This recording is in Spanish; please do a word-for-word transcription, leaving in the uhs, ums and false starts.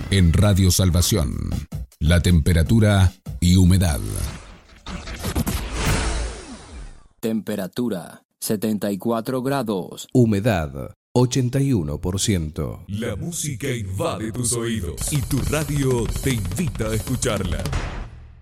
En Radio Salvación, la temperatura y humedad. Temperatura setenta y cuatro grados. Humedad ochenta y uno por ciento. La música invade tus oídos y tu radio te invita a escucharla.